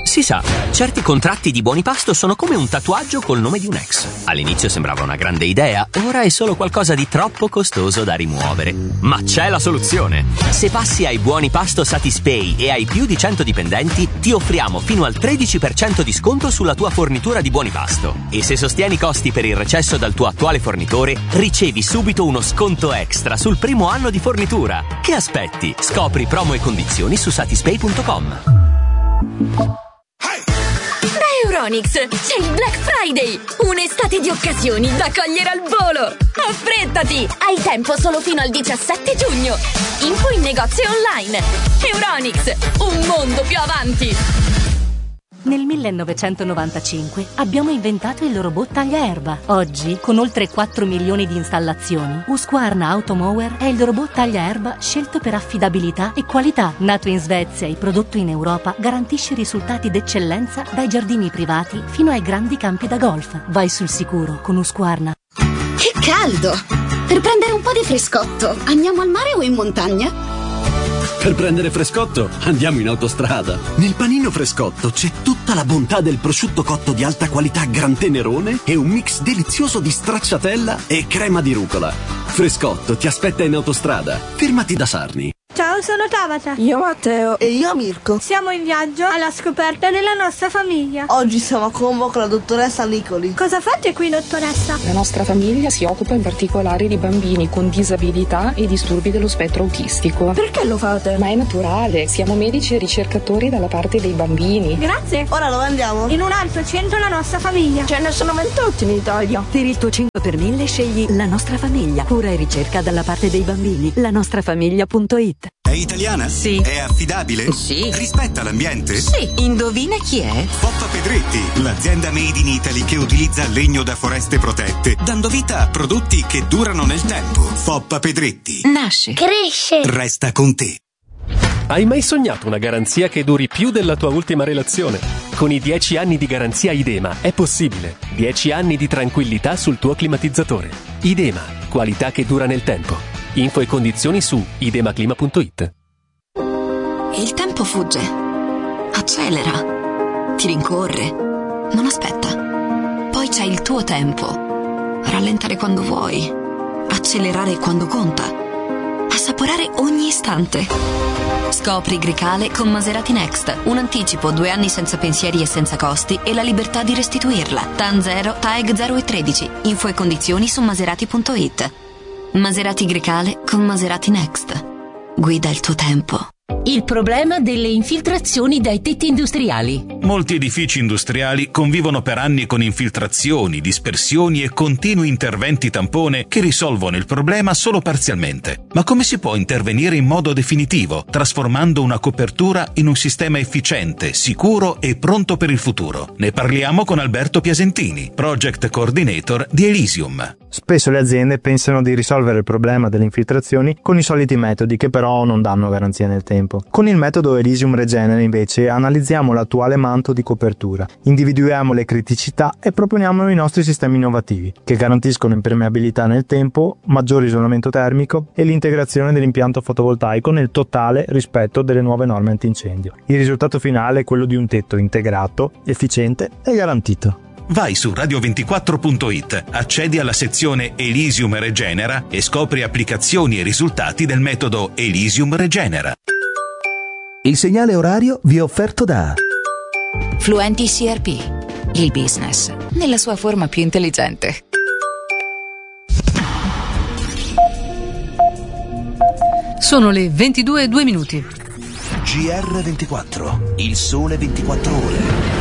Si sa, certi contratti di buoni pasto sono come un tatuaggio col nome di un ex. All'inizio sembrava una grande idea, ora è solo qualcosa di troppo costoso da rimuovere. Ma c'è la soluzione! Se passi ai buoni pasto Satispay e hai più di 100 dipendenti, ti offriamo fino al 13% di sconto sulla tua fornitura di buoni pasto. E se sostieni i costi per il recesso dal tuo attuale fornitore, ricevi subito uno sconto extra sul primo anno di fornitura. Che aspetti? Scopri promo e condizioni su satispay.com. Da Euronics c'è il Black Friday, un'estate di occasioni da cogliere al volo. Affrettati, hai tempo solo fino al 17 giugno. Info in negozio online. Euronics, un mondo più avanti. Nel 1995 abbiamo inventato il robot tagliaerba. Oggi, con oltre 4 milioni di installazioni, Husqvarna Automower è il robot tagliaerba scelto per affidabilità e qualità. Nato in Svezia e prodotto in Europa, garantisce risultati d'eccellenza dai giardini privati fino ai grandi campi da golf. Vai sul sicuro con Husqvarna. Che caldo! Per prendere un po' di frescotto, andiamo al mare o in montagna? Per prendere frescotto, andiamo in autostrada. Nel panino frescotto c'è tutta la bontà del prosciutto cotto di alta qualità Gran Tenerone e un mix delizioso di stracciatella e crema di rucola. Frescotto ti aspetta in autostrada. Fermati da Sarni. Ciao, sono Tabata. Io Matteo. E io Mirko. Siamo in viaggio alla scoperta della nostra famiglia. Oggi siamo a Como con la dottoressa Nicoli. Cosa fate qui, dottoressa? La nostra famiglia si occupa in particolare di bambini con disabilità e disturbi dello spettro autistico. Perché lo fate? Ma è naturale, siamo medici e ricercatori dalla parte dei bambini. Grazie. Ora dove andiamo? In un altro centro la nostra famiglia. Ce ne sono 28 in Italia. Per il tuo 5 per 1000 scegli La Nostra Famiglia. Cura e ricerca dalla parte dei bambini. lanostrafamiglia.it. È italiana? Sì. È affidabile? Sì. Rispetta l'ambiente? Sì. Indovina chi è? Foppa Pedretti, l'azienda made in Italy che utilizza legno da foreste protette, dando vita a prodotti che durano nel tempo. Foppa Pedretti. Nasce. Cresce. Resta con te. Hai mai sognato una garanzia che duri più della tua ultima relazione? Con i 10 anni di garanzia Idema è possibile. 10 anni di tranquillità sul tuo climatizzatore. Idema, qualità che dura nel tempo. Info e condizioni su idemaclima.it. Il tempo fugge, accelera, ti rincorre, non aspetta. Poi c'è il tuo tempo. Rallentare quando vuoi, accelerare quando conta, assaporare ogni istante. Scopri Grecale con Maserati Next. Un anticipo, 2 anni senza pensieri e senza costi e la libertà di restituirla. TAN 0, TAEG 0 e 13. Info e condizioni su maserati.it. Maserati Grecale con Maserati Next. Guida il tuo tempo. Il problema delle infiltrazioni dai tetti industriali. Molti edifici industriali convivono per anni con infiltrazioni, dispersioni e continui interventi tampone che risolvono il problema solo parzialmente. Ma come si può intervenire in modo definitivo, trasformando una copertura in un sistema efficiente, sicuro e pronto per il futuro? Ne parliamo con Alberto Piasentini, Project Coordinator di Elysium. Spesso le aziende pensano di risolvere il problema delle infiltrazioni con i soliti metodi che però non danno garanzia nel tempo. Con il metodo Elysium Regenera invece analizziamo l'attuale manto di copertura, individuiamo le criticità e proponiamo i nostri sistemi innovativi che garantiscono impermeabilità nel tempo, maggiore isolamento termico e l'integrazione dell'impianto fotovoltaico nel totale rispetto delle nuove norme antincendio. Il risultato finale è quello di un tetto integrato, efficiente e garantito. Vai su radio24.it, accedi alla sezione Elysium Regenera e scopri applicazioni e risultati del metodo Elysium Regenera. Il segnale orario vi è offerto da Fluenti CRP, il business nella sua forma più intelligente. Sono le 22:02. GR24, il sole 24 ore.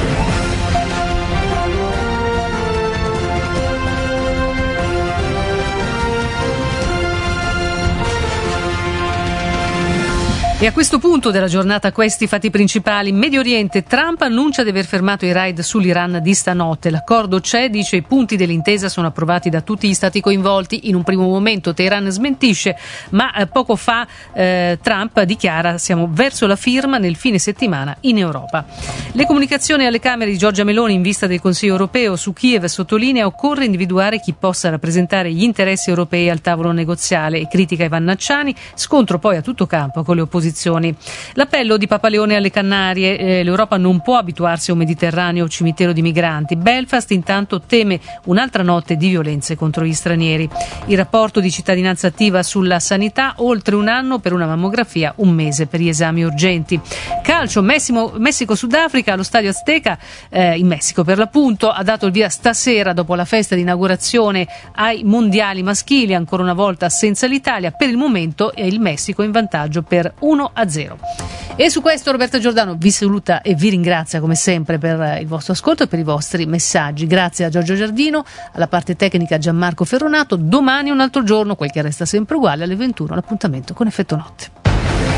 E a questo punto della giornata questi fatti principali. In Medio Oriente Trump annuncia di aver fermato i raid sull'Iran di stanotte. L'accordo c'è, dice i punti dell'intesa sono approvati da tutti gli stati coinvolti. In un primo momento Teheran smentisce, ma poco fa Trump dichiara siamo verso la firma nel fine settimana in Europa. Le comunicazioni alle Camere di Giorgia Meloni in vista del Consiglio europeo su Kiev sottolinea occorre individuare chi possa rappresentare gli interessi europei al tavolo negoziale e critica Ivan Nacciani, scontro poi a tutto campo con le opposizioni posizioni. L'appello di Papa Leone alle Canarie, l'Europa non può abituarsi a un Mediterraneo cimitero di migranti. Belfast intanto teme un'altra notte di violenze contro gli stranieri. Il rapporto di cittadinanza attiva sulla sanità, oltre un anno per una mammografia, un mese per gli esami urgenti. Calcio, Messico-Sudafrica, allo Stadio Azteca, in Messico per l'appunto, ha dato il via stasera dopo la festa di inaugurazione ai mondiali maschili, ancora una volta senza l'Italia. Per il momento è il Messico in vantaggio per 1-0. E su questo Roberta Giordano vi saluta e vi ringrazia come sempre per il vostro ascolto e per i vostri messaggi. Grazie a Giorgio Giardino, alla parte tecnica Gianmarco Ferronato. Domani un altro giorno, quel che resta sempre uguale, alle 21 l'appuntamento con Effetto Notte.